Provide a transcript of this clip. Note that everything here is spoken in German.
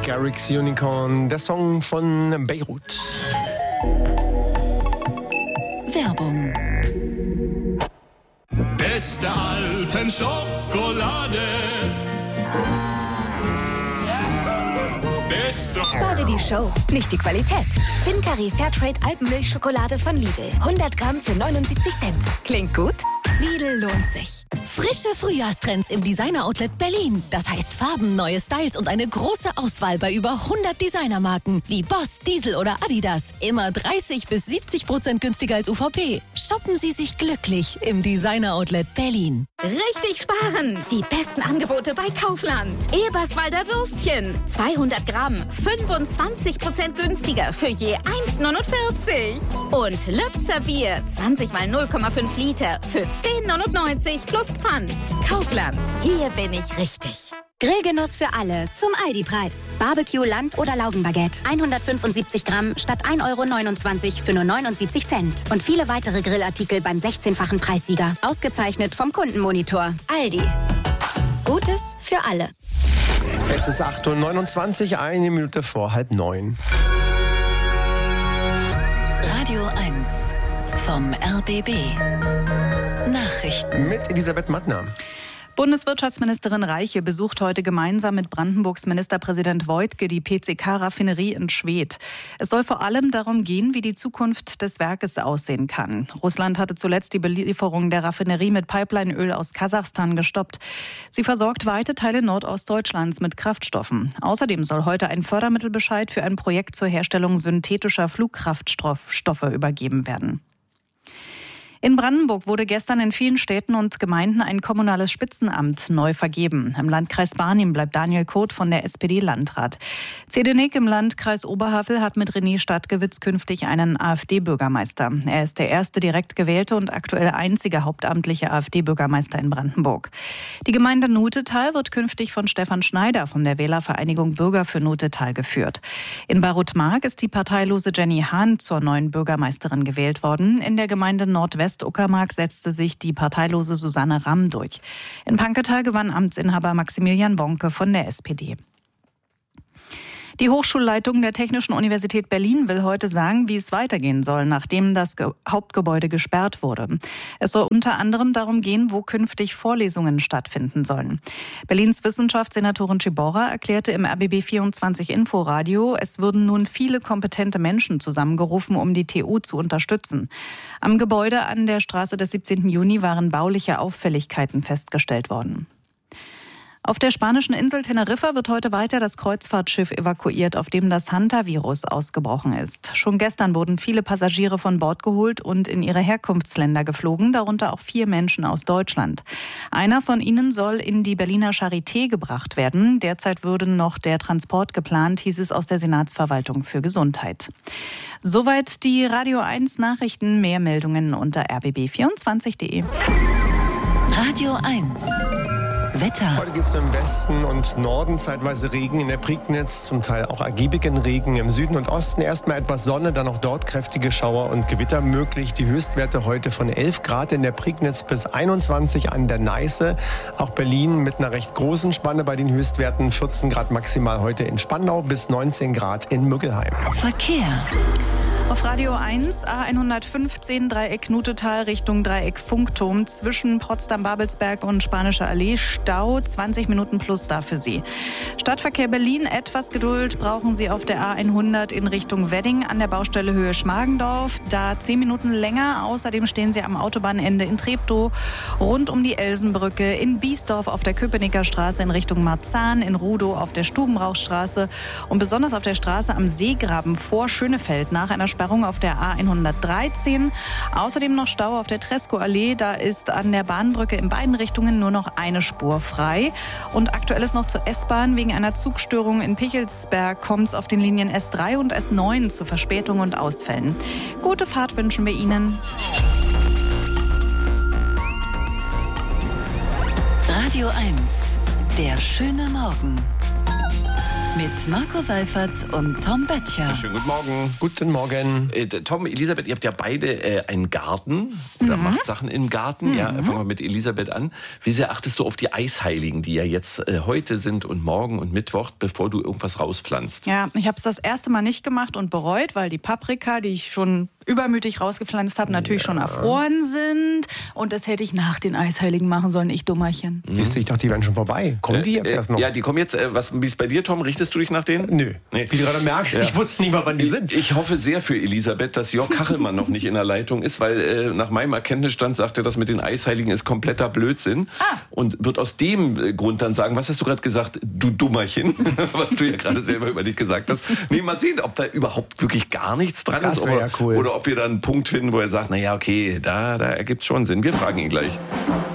Garrix Unicorn, der Song von Beirut. Werbung. Beste Alpenschokolade. Spare die Show, nicht die Qualität. Fincari Fairtrade Alpenmilchschokolade von Lidl. 100 Gramm für 79 Cent. Klingt gut? Lidl lohnt sich. Frische Frühjahrstrends im Designer-Outlet Berlin. Das heißt Farben, neue Styles und eine große Auswahl bei über 100 Designermarken wie Boss, Diesel oder Adidas. Immer 30-70% günstiger als UVP. Shoppen Sie sich glücklich im Designer-Outlet Berlin. Richtig sparen! Die besten Angebote bei Kaufland. Eberswalder Würstchen. 200 Gramm, 25% günstiger für je 1,49. Und Lübzer Bier, 20 mal 0,5 Liter für 10,99 plus Pfand. Kaufland, hier bin ich richtig. Grillgenuss für alle zum Aldi-Preis. Barbecue, Land- oder Laugenbaguette. 175 Gramm statt 1,29 € für nur 79 Cent. Und viele weitere Grillartikel beim 16-fachen Preissieger. Ausgezeichnet vom Kundenmonitor. Aldi. Gutes für alle. Es ist 8:29 Uhr, 1 Minute vor 8:30. Radio 1 vom RBB. Nachrichten. Mit Elisabeth Mattner. Bundeswirtschaftsministerin Reiche besucht heute gemeinsam mit Brandenburgs Ministerpräsident Woidke die PCK-Raffinerie in Schwedt. Es soll vor allem darum gehen, wie die Zukunft des Werkes aussehen kann. Russland hatte zuletzt die Belieferung der Raffinerie mit Pipelineöl aus Kasachstan gestoppt. Sie versorgt weite Teile Nordostdeutschlands mit Kraftstoffen. Außerdem soll heute ein Fördermittelbescheid für ein Projekt zur Herstellung synthetischer Flugkraftstoffe übergeben werden. In Brandenburg wurde gestern in vielen Städten und Gemeinden ein kommunales Spitzenamt neu vergeben. Im Landkreis Barnim bleibt Daniel Koth von der SPD Landrat. Ziedenik im Landkreis Oberhavel hat mit René Stadtgewitz künftig einen AfD-Bürgermeister. Er ist der erste direkt gewählte und aktuell einzige hauptamtliche AfD-Bürgermeister in Brandenburg. Die Gemeinde Nutetal wird künftig von Stefan Schneider von der Wählervereinigung Bürger für Nutetal geführt. In Barut-Mark ist die parteilose Jenny Hahn zur neuen Bürgermeisterin gewählt worden. In der Gemeinde Nordwest Uckermark setzte sich die parteilose Susanne Ramm durch. In Panketal gewann Amtsinhaber Maximilian Bonke von der SPD. Die Hochschulleitung der Technischen Universität Berlin will heute sagen, wie es weitergehen soll, nachdem das Hauptgebäude gesperrt wurde. Es soll unter anderem darum gehen, wo künftig Vorlesungen stattfinden sollen. Berlins Wissenschaftssenatorin Ciborra erklärte im RBB24 Inforadio, es würden nun viele kompetente Menschen zusammengerufen, um die TU zu unterstützen. Am Gebäude an der Straße des 17. Juni waren bauliche Auffälligkeiten festgestellt worden. Auf der spanischen Insel Teneriffa wird heute weiter das Kreuzfahrtschiff evakuiert, auf dem das Hantavirus ausgebrochen ist. Schon gestern wurden viele Passagiere von Bord geholt und in ihre Herkunftsländer geflogen, darunter auch 4 Menschen aus Deutschland. Einer von ihnen soll in die Berliner Charité gebracht werden. Derzeit würde noch der Transport geplant, hieß es aus der Senatsverwaltung für Gesundheit. Soweit die Radio 1 Nachrichten. Mehr Meldungen unter rbb24.de. Radio 1 Wetter. Heute gibt es im Westen und Norden zeitweise Regen, in der Prignitz zum Teil auch ergiebigen Regen. Im Süden und Osten erstmal etwas Sonne, dann auch dort kräftige Schauer und Gewitter möglich. Die Höchstwerte heute von 11 Grad in der Prignitz bis 21 an der Neiße. Auch Berlin mit einer recht großen Spanne bei den Höchstwerten. 14 Grad maximal heute in Spandau bis 19 Grad in Müggelheim. Verkehr. Auf Radio 1, A115 Dreieck Nutetal Richtung Dreieck Funkturm zwischen Potsdam-Babelsberg und Spanische Allee. Stau, 20 Minuten plus da für Sie. Stadtverkehr Berlin, etwas Geduld brauchen Sie auf der A100 in Richtung Wedding an der Baustelle Höhe Schmargendorf. Da 10 Minuten länger. Außerdem stehen Sie am Autobahnende in Treptow, rund um die Elsenbrücke, in Biesdorf auf der Köpenicker Straße in Richtung Marzahn, in Rudow auf der Stubenrauchstraße und besonders auf der Straße am Seegraben vor Schönefeld nach einer Sperrung auf der A113. Außerdem noch Stau auf der Tresco-Allee. Da ist an der Bahnbrücke in beiden Richtungen nur noch eine Spur frei. Und aktuell ist noch zur S-Bahn. Wegen einer Zugstörung in Pichelsberg kommt es auf den Linien S3 und S9 zu Verspätungen und Ausfällen. Gute Fahrt wünschen wir Ihnen. Radio 1, der schöne Morgen. mit Marco Seifert und Tom Böttcher. Schönen guten Morgen. Guten Morgen. Tom, Elisabeth, ihr habt ja beide einen Garten. Oder macht Sachen im Garten. Ja, fangen wir mit Elisabeth an. Wie sehr achtest du auf die Eisheiligen, die ja jetzt heute sind und morgen und Mittwoch, bevor du irgendwas rauspflanzt? Ja, ich habe es das erste Mal nicht gemacht und bereut, weil die Paprika, die ich schon übermütig rausgepflanzt habe, natürlich schon erfroren sind. Und das hätte ich nach den Eisheiligen machen sollen, ich Dummerchen. Siehst du, ich dachte, die wären schon vorbei. Kommen die jetzt erst noch? Ja, die kommen jetzt. Wie ist bei dir, Tom? Richtest du dich nach denen? Nö. Nee. Wie du gerade merkst, ich wusste nicht mal, wann die sind. Ich hoffe sehr für Elisabeth, dass Jörg Kachelmann noch nicht in der Leitung ist, weil nach meinem Erkenntnisstand sagt er, das mit den Eisheiligen ist kompletter Blödsinn. Und wird aus dem Grund dann sagen, was hast du gerade gesagt, du Dummerchen, was du ja gerade selber über dich gesagt hast. Nee, mal sehen, ob da überhaupt wirklich gar nichts dran ist. Ja cool. Oder ob wir da einen Punkt finden, wo er sagt, naja, okay, da ergibt es schon Sinn. Wir fragen ihn gleich.